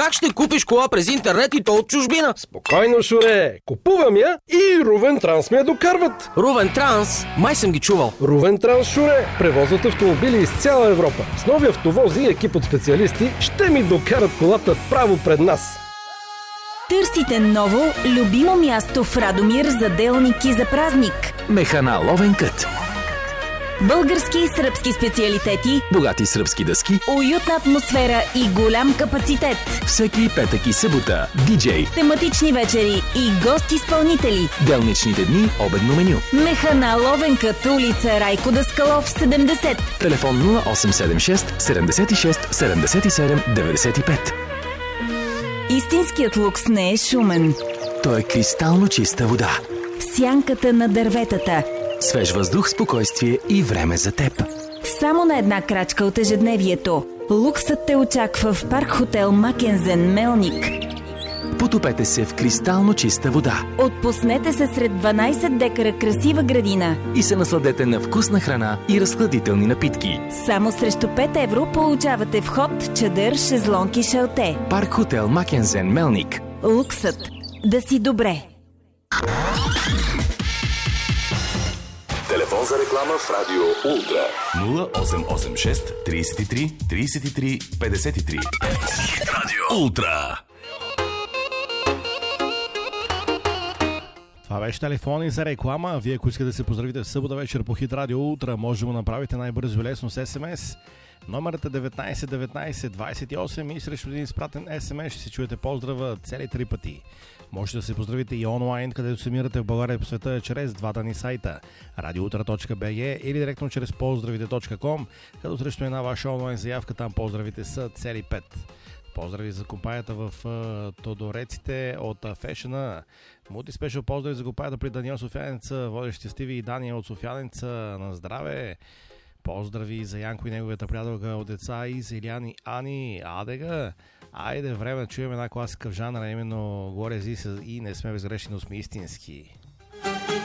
Как ще купиш кола през интернет и то от чужбина? Спокойно, Шуре. Купувам я и Рувен Транс ме я докарват. Рувен Транс? Май съм ги чувал. Рувен Транс, Шуре. Превозват автомобили из цяла Европа. С нови автовози и екип от специалисти ще ми докарат колата право пред нас. Търсите ново, любимо място в Радомир за делник и за празник. Механа Ловен кът. Български и сръбски специалитети, Богати сръбски дъски, уютна атмосфера и голям капацитет. всеки петък и събота, диджей, Тематични вечери и гост-изпълнители. делничните дни, обедно меню. Механа Ловен кът, улица Райко Даскалов, 70. Телефон 0876 76 77 95. Истинският лукс не е шумен. Той е кристално чиста вода. Сянката на дърветата. Свеж въздух, спокойствие и време за теб. Само на една крачка от ежедневието. Луксът те очаква в парк хотел Макензен, Мелник. Потопете се в кристално чиста вода Отпуснете се сред 12 декара красива градина. и се насладете на вкусна храна и разхладителни напитки. Само срещу 5 евро получавате вход, чадър, шезлонг и шалте. Парк хотел Макензен, Мелник. Луксът. Да си добре. Телефон за реклама в Радио Ултра 0886 33 33 53. Радио Ултра. Това беше телефони за реклама. Вие, ако искате да се поздравите в събота вечер по Хит Радио Ултра, може да го направите най-бързо и лесно с СМС. Номерът е 19 19 28 и срещу един изпратен СМС ще си чуете поздрава цели 3 пъти. Може да се поздравите и онлайн, където се мирате в България и по света, чрез двата ни сайта radioultra.bg или директно чрез поздравите.com, като срещу една ваша онлайн заявка там поздравите са цели 5. Поздрави за компанията в Тодореците от Фешена. Мулти спешъл поздрави за компанията при Даниел Софиянеца, водещи Стиви и Дания от Софиянеца. На здраве! Поздрави за Янко и неговата приятелка от деца и за Илян и Ани. Адега! Айде, време да чуем една класика в жанра, именно Горе Зис и Не сме безгрешни, но сме истински.